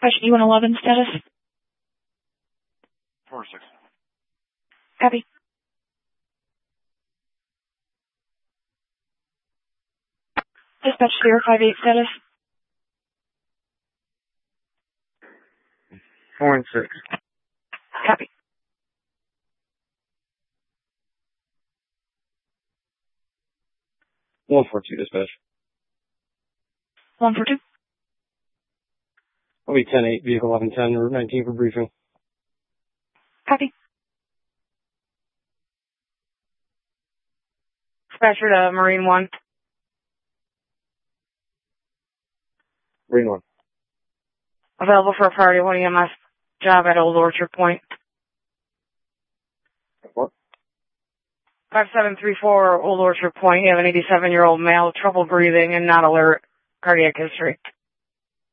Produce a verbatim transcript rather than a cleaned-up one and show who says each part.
Speaker 1: Dispatch E one eleven status.
Speaker 2: four six.
Speaker 1: Copy. Dispatch zero five eight status.
Speaker 2: four and six.
Speaker 1: Copy.
Speaker 2: one four two, dispatch.
Speaker 1: one four two.
Speaker 2: I'll be ten eight, vehicle eleven ten, Route nineteen for briefing.
Speaker 1: Copy.
Speaker 3: Dispatcher to Marine one.
Speaker 2: Marine one.
Speaker 3: Available for a priority one E M S job at Old Orchard Point.
Speaker 2: What?
Speaker 3: five seven three four Old Orchard Point. You have an eighty-seven-year-old male, trouble breathing and not alert, cardiac history.